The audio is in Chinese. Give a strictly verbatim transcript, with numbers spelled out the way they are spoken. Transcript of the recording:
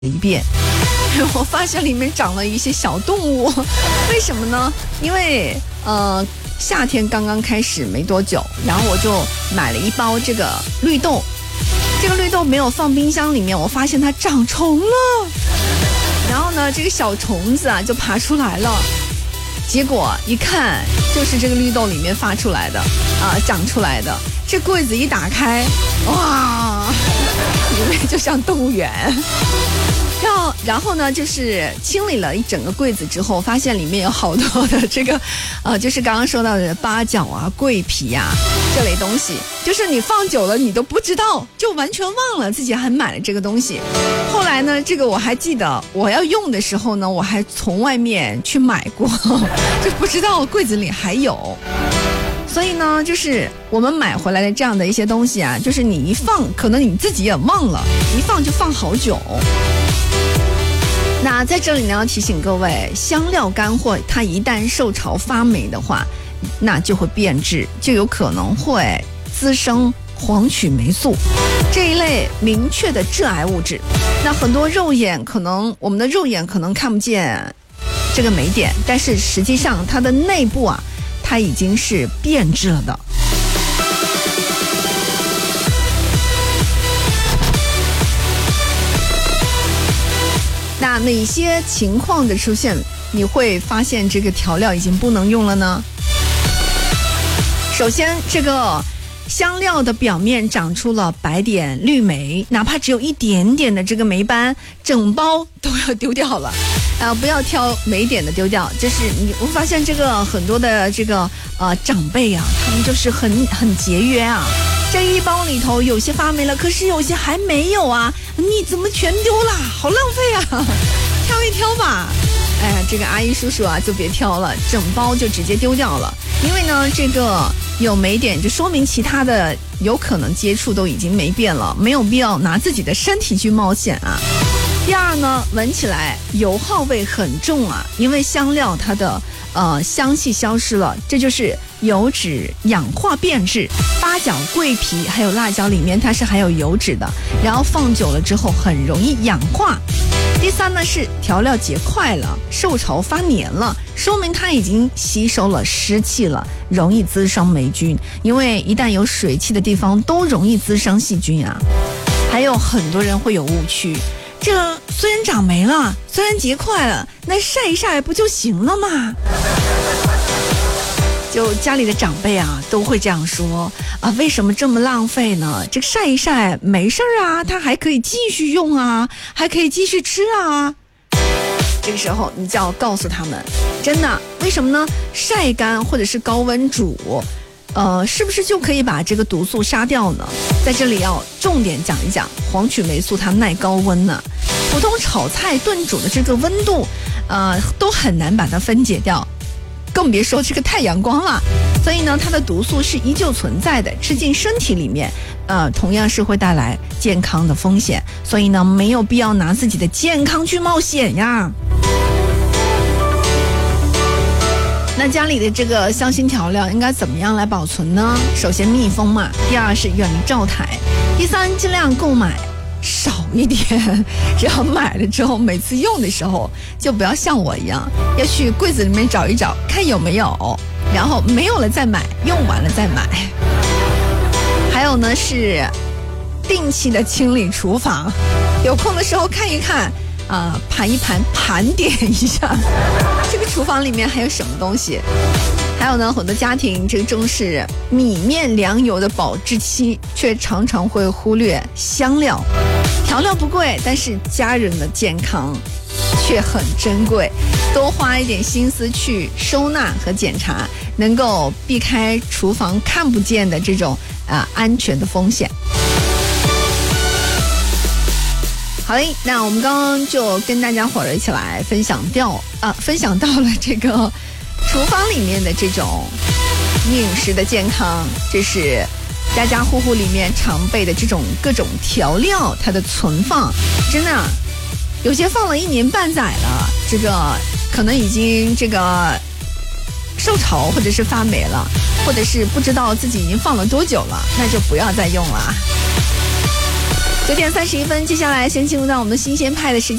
一遍，我发现里面长了一些小动物，为什么呢？因为呃夏天刚刚开始没多久，然后我就买了一包这个绿豆，这个绿豆没有放冰箱里面，我发现它长虫了，然后呢这个小虫子啊就爬出来了，结果一看就是这个绿豆里面发出来的啊、呃、长出来的，这柜子一打开，哇，里面就像动物园。然后，然后呢，就是清理了一整个柜子之后，发现里面有好多的这个，呃，就是刚刚说到的八角啊、桂皮啊这类东西，就是你放久了你都不知道，就完全忘了自己还买了这个东西。后来呢，这个我还记得我要用的时候呢，我还从外面去买过，就不知道柜子里还有。所以呢，就是我们买回来的这样的一些东西啊，就是你一放，可能你自己也忘了，一放就放好久。那在这里呢，要提醒各位，香料干货它一旦受潮发霉的话，那就会变质，就有可能会滋生黄曲霉素这一类明确的致癌物质。那很多肉眼可能我们的肉眼可能看不见这个霉点，但是实际上它的内部啊，它已经是变质了的。那哪些情况的出现，你会发现这个调料已经不能用了呢？首先，这个香料的表面长出了白点绿霉，哪怕只有一点点的这个霉斑，整包都要丢掉了。啊，不要挑霉点的丢掉，就是你我发现这个很多的这个呃长辈啊，他们就是很很节约啊。这一包里头有些发霉了，可是有些还没有啊，你怎么全丢了？好浪费啊！挑一挑吧。哎呀，这个阿姨叔叔啊，就别挑了，整包就直接丢掉了。因为呢，这个有霉点，就说明其他的有可能接触都已经没变了，没有必要拿自己的身体去冒险啊。第二呢，闻起来油耗味很重啊，因为香料它的呃香气消失了，这就是油脂氧化变质。八角、桂皮还有辣椒里面它是含有油脂的，然后放久了之后很容易氧化。第三呢是调料结块了，受潮发黏了，说明它已经吸收了湿气了，容易滋生霉菌，因为一旦有水汽的地方都容易滋生细菌啊。还有很多人会有误区，这虽然长霉了，虽然结块了，那晒一晒不就行了吗？就家里的长辈啊都会这样说啊，为什么这么浪费呢？这个晒一晒没事啊，它还可以继续用啊，还可以继续吃啊。这个时候你就要告诉他们，真的，为什么呢？晒干或者是高温煮呃，是不是就可以把这个毒素杀掉呢？在这里要重点讲一讲，黄曲霉素它耐高温呢、啊，普通炒菜炖煮的这个温度，呃，都很难把它分解掉，更别说这个太阳光了。所以呢，它的毒素是依旧存在的，吃进身体里面，呃，同样是会带来健康的风险。所以呢，没有必要拿自己的健康去冒险呀。那家里的这个香辛调料应该怎么样来保存呢？首先密封嘛，第二是远离灶台，第三尽量购买少一点，然后买了之后每次用的时候就不要像我一样要去柜子里面找一找看有没有，然后没有了再买，用完了再买。还有呢是定期的清理厨房，有空的时候看一看啊、呃，盘一盘，盘点一下这个厨房里面还有什么东西。还有呢，很多家庭这个重视米面粮油的保质期，却常常会忽略香料。调料不贵，但是家人的健康却很珍贵，多花一点心思去收纳和检查，能够避开厨房看不见的这种啊、呃、安全的风险。好嘞，那我们刚刚就跟大家伙儿一起来分享掉啊，分享到了这个厨房里面的这种饮食的健康，这是家家户户里面常备的这种各种调料，它的存放真的有些放了一年半载了，这个可能已经这个受潮或者是发霉了，或者是不知道自己已经放了多久了，那就不要再用了。 九点三十一分，接下来先进入到我们新鲜派的时间。